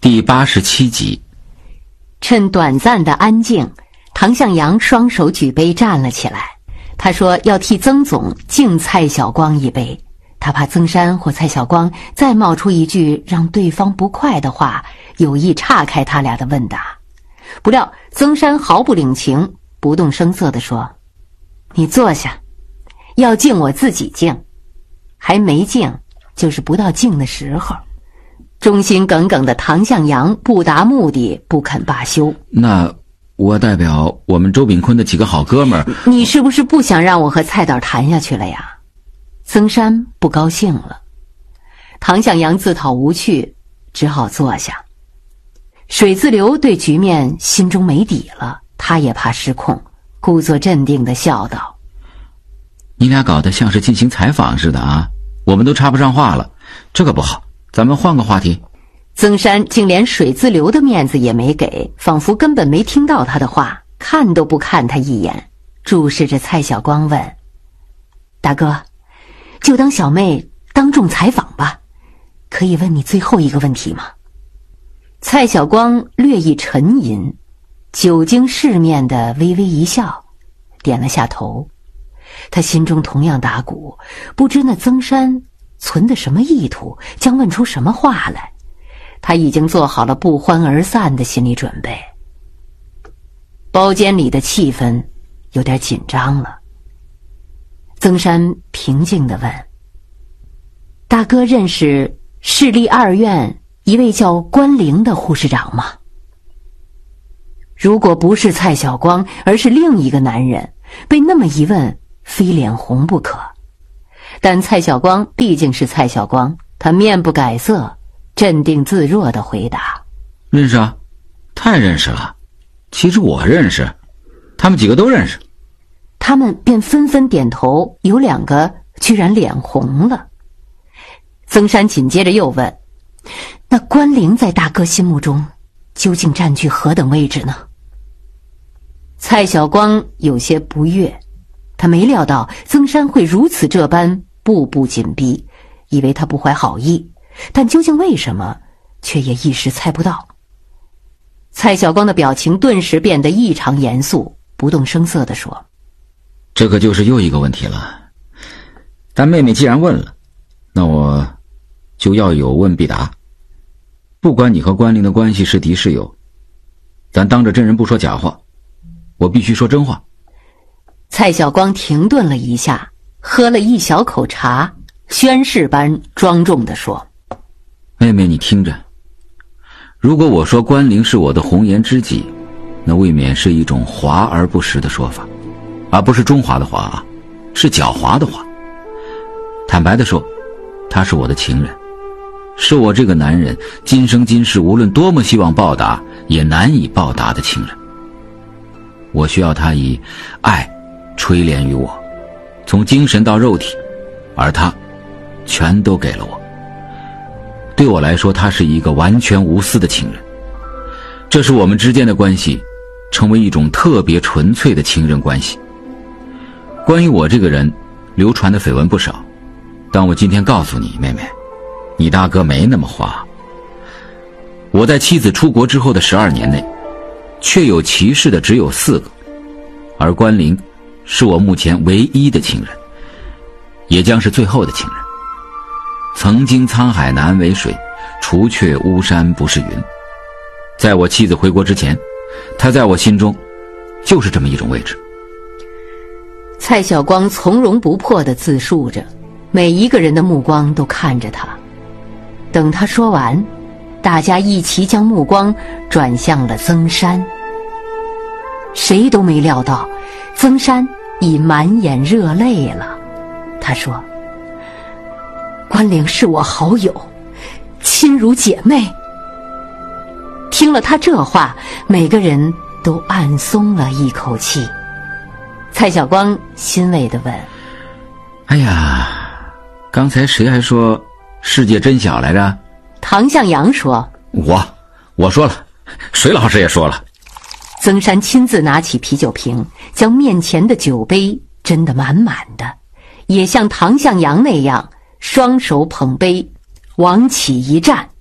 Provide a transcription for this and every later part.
第87集。 趁短暂的安静，唐向阳双手举杯站了起来。他说要替曾总敬蔡晓光一杯，他怕曾山或蔡晓光再冒出一句让对方不快的话，有意岔开他俩的问答。不料曾山毫不领情，不动声色地说：你坐下，要敬我自己敬，还没敬就是不到敬的时候。忠心耿耿的唐向阳不达目的不肯罢休。 那我代表我们周炳坤的几个好哥们儿。 你是不是不想让我和蔡导谈下去了呀？曾山不高兴了。唐向阳自讨无趣，只好坐下。水自流对局面心中没底了，他也怕失控，故作镇定地笑道： 你俩搞得像是进行采访似的啊，我们都插不上话了，这个不好，咱们换个话题。 曾山竟连水自流的面子也没给，仿佛根本没听到他的话，看都不看他一眼，注视着蔡晓光问：大哥，就当小妹当众采访吧，可以问你最后一个问题吗？蔡晓光略一沉吟，久经世面的微微一笑，点了下头。他心中同样打鼓，不知那曾山存的什么意图，将问出什么话来。他已经做好了不欢而散的心理准备。包间里的气氛有点紧张了。曾山平静地问：大哥认识市立二院一位叫关灵的护士长吗？如果不是蔡晓光，而是另一个男人，被那么一问，非脸红不可。但蔡晓光毕竟是蔡晓光，他面不改色，镇定自若地回答： 认识啊，太认识了。其实我认识，他们几个都认识。 他们便纷纷点头，有两个居然脸红了。曾山紧接着又问：那关灵在大哥心目中究竟占据何等位置呢？蔡晓光有些不悦，他没料到曾山会如此这般步步紧逼，以为他不怀好意，但究竟为什么却也一时猜不到。蔡晓光的表情顿时变得异常严肃，不动声色地说： 这个就是又一个问题了，但妹妹既然问了，那我就要有问必答。不管你和关灵的关系是敌是友，咱当着真人不说假话，我必须说真话。 蔡晓光停顿了一下，喝了一小口茶，宣誓般庄重地说： 妹妹你听着，如果我说关灵是我的红颜知己，那未免是一种华而不实的说法，而不是中华的华啊，是狡猾的华。坦白地说，她是我的情人，是我这个男人今生今世无论多么希望报答也难以报答的情人。我需要她以爱垂怜于我，从精神到肉体，而她全都给了我。对我来说，她是一个完全无私的情人，这使我们之间的关系成为一种特别纯粹的情人关系。关于我这个人流传的绯闻不少，但我今天告诉你，妹妹，你大哥没那么花。我在妻子出国之后的12年内，确有其事的只有4个，而关灵是我目前唯一的情人，也将是最后的情人。曾经沧海难为水，除却巫山不是云。在我妻子回国之前，她在我心中就是这么一种位置。 蔡晓光从容不迫地自述着，每一个人的目光都看着他。等他说完，大家一齐将目光转向了曾山。谁都没料到曾山已满眼热泪了。他说：关灵是我好友，亲如姐妹。听了他这话，每个人都暗松了一口气。蔡晓光欣慰地问： 哎呀，刚才谁还说世界真小来着？ 唐向阳说： 我说了，水老师也说了。 曾山亲自拿起啤酒瓶，将面前的酒杯斟得满满的，也像唐向阳那样双手捧杯，往起一站，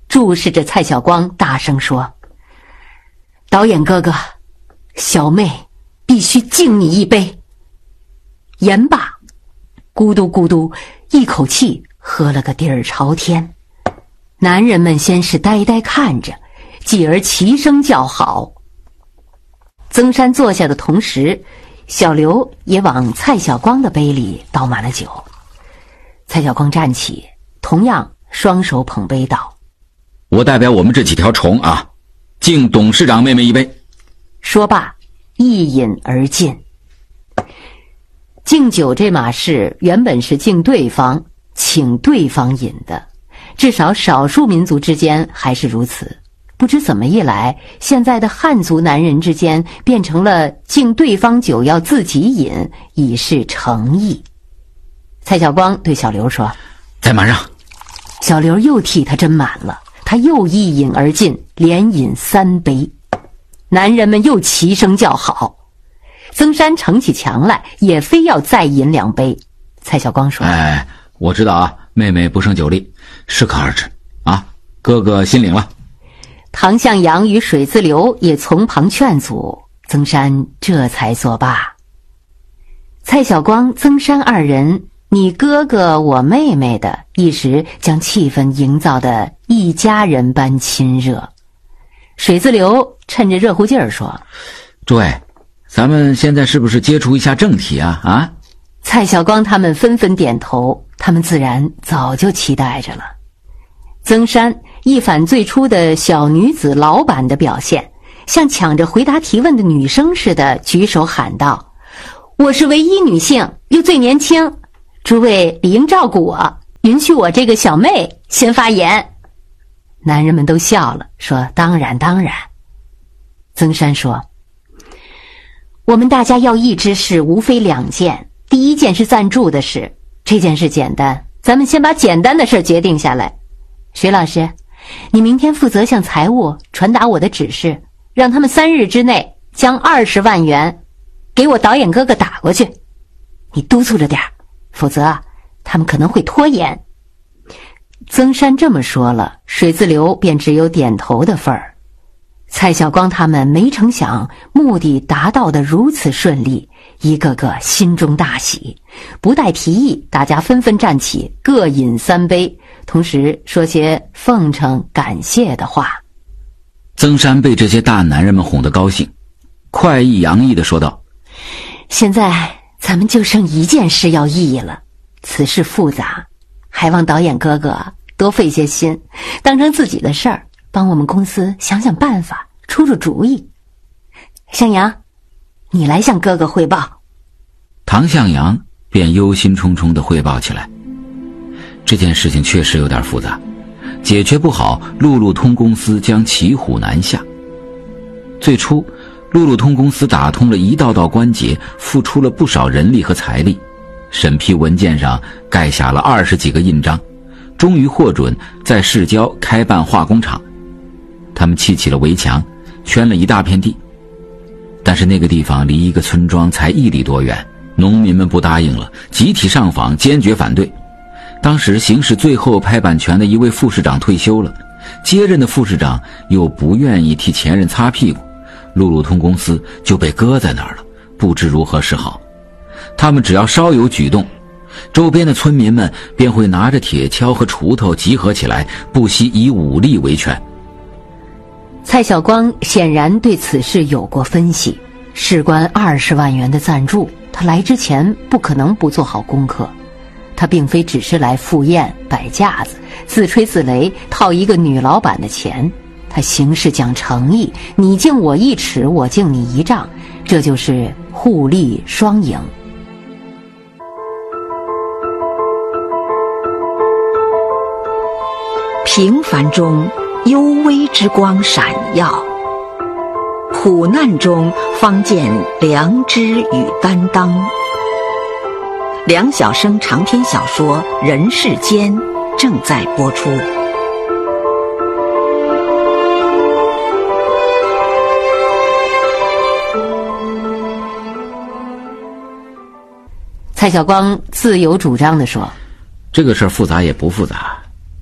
注视着蔡晓光，大声说：“导演哥哥，小妹必须敬你一杯。”言罢，咕嘟咕嘟一口气喝了个底儿朝天。男人们先是呆呆看着，继而齐声叫好。曾山坐下的同时，小刘也往蔡晓光的杯里倒满了酒。蔡晓光站起，同样双手捧杯道：“ 我代表我们这几条虫啊，敬董事长妹妹一杯。” 说罢，一饮而尽。敬酒这码事原本是敬对方，请对方饮的，至少少数民族之间还是如此。不知怎么一来，现在的汉族男人之间变成了敬对方酒要自己饮，以示诚意。蔡晓光对小刘说：“ 再满上。” 小刘又替他斟满了，他又一饮而尽，连饮3杯。男人们又齐声叫好。曾山逞起强来，也非要再饮2杯。蔡晓光说：“ 我知道啊，妹妹不胜酒力，适可而止啊，哥哥心领了。” 唐向阳与水自流也从旁劝阻，曾山这才作罢。蔡晓光、曾山二人你哥哥我妹妹的，一时将气氛营造得一家人般亲热。水自流趁着热乎劲儿说：“ 诸位，咱们现在是不是接触一下正题啊？” 蔡晓光他们纷纷点头，他们自然早就期待着了。曾山一反最初的小女子老板的表现，像抢着回答提问的女生似的举手喊道：“我是唯一女性，又最年轻，诸位理应照顾我，允许我这个小妹先发言。”男人们都笑了，说：“当然当然。”曾山说：“我们大家要议之事无非2件，第一件是赞助的事，这件事简单，咱们先把简单的事决定下来。徐老师，你明天负责向财务传达我的指示，让他们3日之内将20万元给我导演哥哥打过去。你督促着点，否则他们可能会拖延。”曾山这么说了，水自流便只有点头的份儿。蔡晓光他们没成想目的达到的如此顺利，一个个心中大喜，不待提议，大家纷纷站起，各饮3杯，同时说些奉承感谢的话。 曾山被这些大男人们哄得高兴，快意洋溢地说道：“ 现在咱们就剩1件事要议了，此事复杂，还望导演哥哥多费些心，当成自己的事儿，帮我们公司想想办法，出出主意。向阳，你来向哥哥汇报。” 唐向阳便忧心忡忡地汇报起来。这件事情确实有点复杂，解决不好，路路通公司将骑虎难下。最初，路路通公司打通了一道道关节，付出了不少人力和财力，审批文件上盖下了20几个印章，终于获准在市郊开办化工厂。他们砌起了围墙，圈了一大片地，但是那个地方离一个村庄才1里多远，农民们不答应了，集体上访，坚决反对。当时行使最后拍板权的一位副市长退休了，接任的副市长又不愿意替前任擦屁股，路路通公司就被搁在那儿了，不知如何是好。他们只要稍有举动，周边的村民们便会拿着铁锹和锄头集合起来，不惜以武力维权。 蔡晓光显然对此事有过分析，事关20万元的赞助，他来之前不可能不做好功课。他并非只是来赴宴摆架子，自吹自擂套一个女老板的钱，他行事讲诚意，你敬我1尺，我敬你1丈，这就是互利双赢。 平凡中幽微之光闪耀，苦难中方见良知与担当。梁晓声长篇小说《人世间》正在播出。 蔡晓光自有主张地说：“ 这个事儿复杂也不复杂，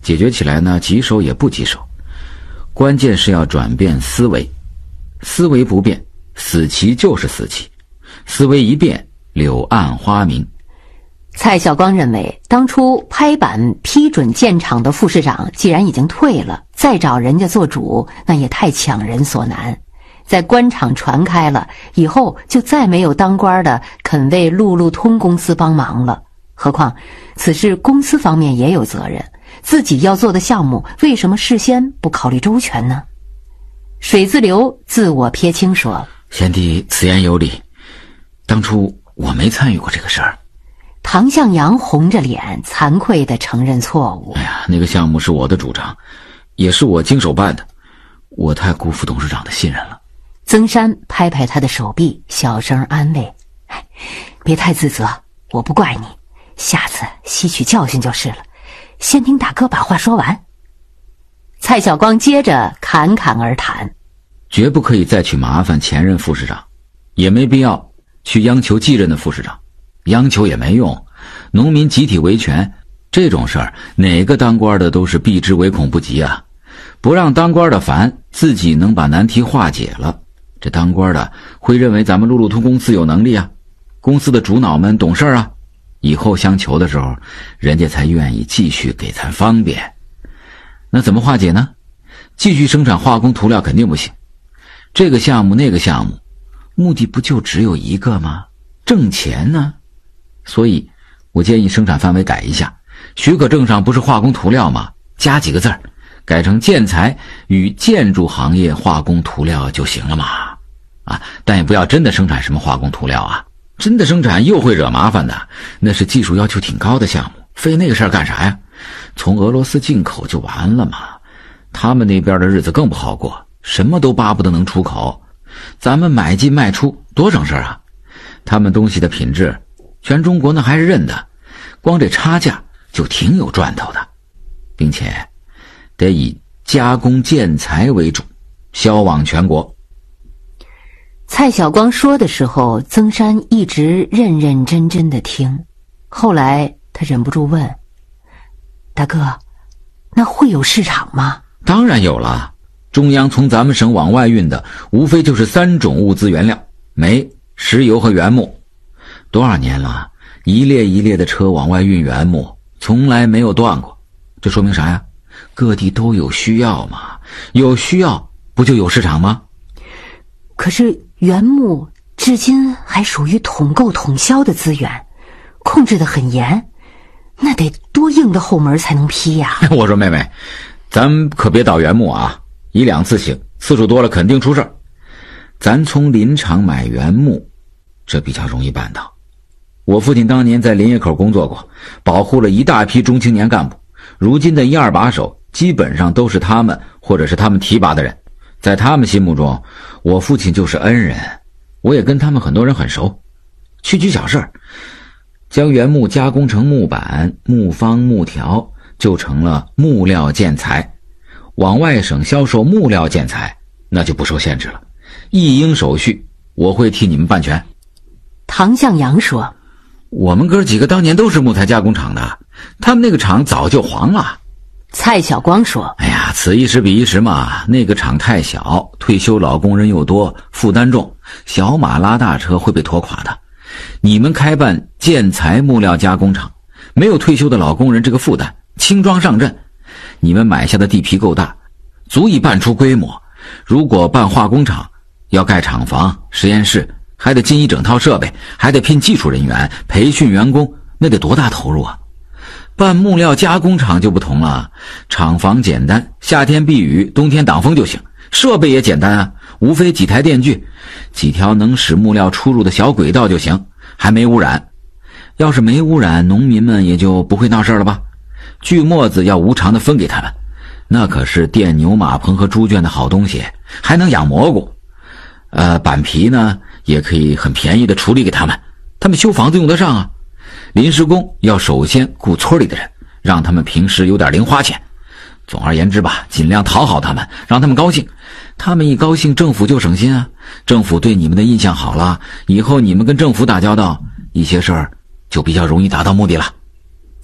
解决起来呢，棘手也不棘手，关键是要转变思维。思维不变，死棋就是死棋；思维一变，柳暗花明。 蔡晓光认为，当初拍板批准建厂的副市长既然已经退了，再找人家做主，那也太强人所难。在官场传开了以后，就再没有当官的肯为路路通公司帮忙了。何况此事公司方面也有责任，自己要做的项目为什么事先不考虑周全呢？水自流自我撇清说： 贤弟此言有理，当初我没参与过这个事儿。 唐向阳红着脸惭愧地承认错误。 哎呀，那个项目是我的主张，也是我经手办的，我太辜负董事长的信任了。 曾山拍拍他的手臂，小声安慰：别太自责，我不怪你，下次吸取教训就是了，先听大哥把话说完。蔡晓光接着侃侃而谈： 绝不可以再去麻烦前任副市长，也没必要去央求继任的副市长，央求也没用，农民集体维权这种事儿，哪个当官的都是避之唯恐不及啊！不让当官的烦，自己能把难题化解了，这当官的会认为咱们路路通公司有能力啊，公司的主脑们懂事啊，以后相求的时候，人家才愿意继续给咱方便。那怎么化解呢？继续生产化工涂料肯定不行，这个项目那个项目，目的不就只有一个吗？挣钱呢。所以我建议生产范围改一下，许可证上不是化工涂料吗？加几个字儿，改成建材与建筑行业化工涂料就行了嘛。但也不要真的生产什么化工涂料啊，真的生产又会惹麻烦的，那是技术要求挺高的项目，费那个事儿干啥呀？从俄罗斯进口就完了嘛。他们那边的日子更不好过，什么都巴不得能出口，咱们买进卖出多省事啊。他们东西的品质全中国那还是认的，光这差价就挺有赚头的，并且得以加工建材为主，销往全国。 蔡晓光说的时候，曾山一直认认真真的听，后来他忍不住问：大哥，那会有市场吗？ 当然有了，中央从咱们省往外运的无非就是3种物资原料，煤、石油和原木。多少年了，一列一列的车往外运原木，从来没有断过。这说明啥呀？各地都有需要嘛，有需要不就有市场吗？ 可是原木至今还属于统购统销的资源，控制得很严，那得多硬的后门才能批呀。 我说妹妹，咱可别倒原木啊，1、2次行，次数多了肯定出事儿。咱从林场买原木，这比较容易办到。我父亲当年在林业口工作过，保护了一大批中青年干部，如今的1、2把手基本上都是他们或者是他们提拔的人，在他们心目中，我父亲就是恩人，我也跟他们很多人很熟。区区小事儿，将原木加工成木板、木方、木条，就成了木料建材。往外省销售木料建材，那就不受限制了，一应手续我会替你们办全。 唐向阳说： 我们哥几个当年都是木材加工厂的，他们那个厂早就黄了。 蔡晓光说： 哎呀，此一时彼一时嘛，那个厂太小，退休老工人又多，负担重，小马拉大车会被拖垮的。你们开办建材木料加工厂，没有退休的老工人这个负担，轻装上阵。你们买下的地皮够大，足以办出规模。如果办化工厂，要盖厂房、实验室，还得进一整套设备，还得聘技术人员，培训员工，那得多大投入啊！办木料加工厂就不同了，厂房简单，夏天避雨，冬天挡风就行，设备也简单啊，无非几台电锯，几条能使木料出入的小轨道就行，还没污染。要是没污染，农民们也就不会闹事了吧？锯末子要无偿的分给他们，那可是垫牛马棚和猪圈的好东西，还能养蘑菇。板皮呢也可以很便宜的处理给他们，他们修房子用得上啊。临时工要首先雇村里的人，让他们平时有点零花钱。总而言之吧，尽量讨好他们，让他们高兴。他们一高兴，政府就省心啊。政府对你们的印象好了，以后你们跟政府打交道，一些事儿就比较容易达到目的了。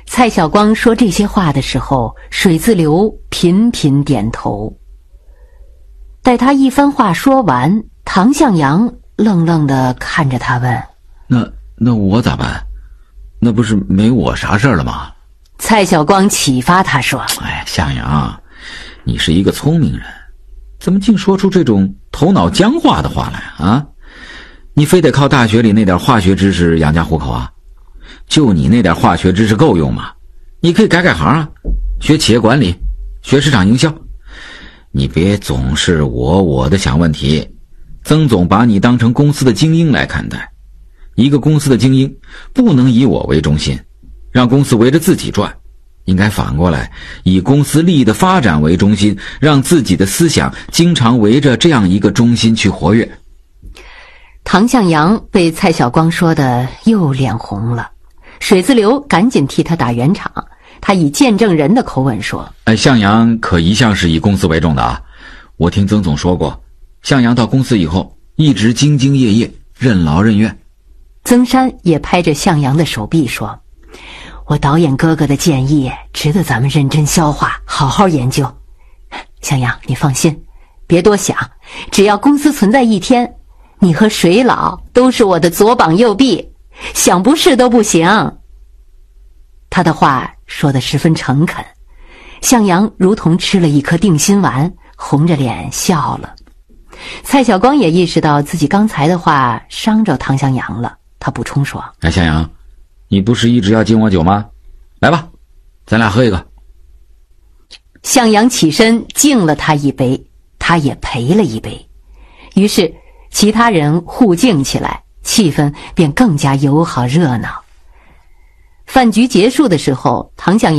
蔡晓光说这些话的时候，水自流频频点头。待他一番话说完，唐向阳愣愣地看着他问： 那我咋办？那不是没我啥事儿了吗？ 蔡晓光启发他说： 向阳，你是一个聪明人，怎么竟说出这种头脑僵化的话来啊？你非得靠大学里那点化学知识养家糊口啊？就你那点化学知识够用吗？你可以改行啊，学企业管理，学市场营销。你别总是我的想问题。曾总把你当成公司的精英来看待，一个公司的精英不能以我为中心，让公司围着自己转，应该反过来以公司利益的发展为中心，让自己的思想经常围着这样一个中心去活跃。 唐向阳被蔡晓光说的又脸红了，水自流赶紧替他打圆场，他以见证人的口吻说： 向阳可一向是以公司为重的啊，我听曾总说过，向阳到公司以后一直兢兢业业，任劳任怨。 曾山也拍着向阳的手臂说：我导演哥哥的建议值得咱们认真消化，好好研究。向阳，你放心，别多想，只要公司存在一天，你和水老都是我的左膀右臂，想不是都不行。他的话说得十分诚恳，向阳如同吃了一颗定心丸，红着脸笑了。蔡晓光也意识到自己刚才的话伤着唐向阳了，他补充说： 向阳，你不是一直要敬我酒吗？来吧，咱俩喝一个。 向阳起身敬了他一杯，他也赔了一杯，于是其他人互敬起来，气氛便更加友好热闹。饭局结束的时候，唐向阳